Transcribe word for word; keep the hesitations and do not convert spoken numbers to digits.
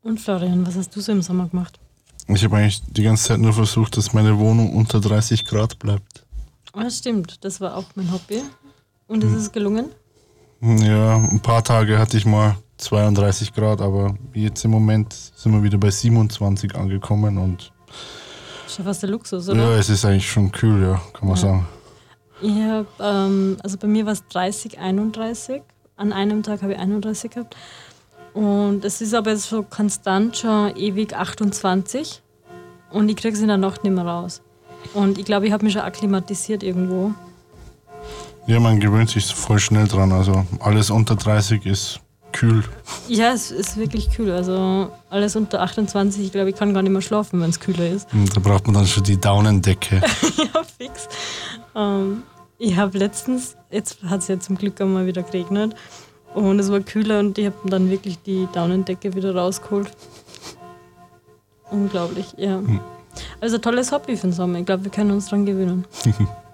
Und Florian, was hast du so im Sommer gemacht? Ich habe eigentlich die ganze Zeit nur versucht, dass meine Wohnung unter dreißig Grad bleibt. Ah, stimmt, das war auch mein Hobby. Und ist es gelungen? Ja, ein paar Tage hatte ich mal zweiunddreißig Grad, aber jetzt im Moment sind wir wieder bei siebenundzwanzig angekommen und Schon fast der Luxus, oder? ja, es ist eigentlich schon kühl, ja, kann man Ja. sagen. Ich hab, ähm, also bei mir war es dreißig, einunddreißig. An einem Tag habe ich einunddreißig gehabt. Und es ist aber jetzt so konstant schon ewig achtundzwanzig. Und ich kriege es in der Nacht nicht mehr raus. Und ich glaube, ich habe mich schon akklimatisiert irgendwo. Ja, man gewöhnt sich voll schnell dran, also alles unter dreißig ist kühl. Ja, es ist wirklich kühl. Also alles unter achtundzwanzig, ich glaube, ich kann gar nicht mehr schlafen, wenn es kühler ist. Und da braucht man dann schon die Daunendecke. Ja, fix. Ähm, ich habe letztens, jetzt hat es ja zum Glück einmal wieder geregnet und es war kühler und ich habe dann wirklich die Daunendecke wieder rausgeholt. Unglaublich, ja. Also tolles Hobby für den Sommer. Ich glaube, wir können uns dran gewöhnen.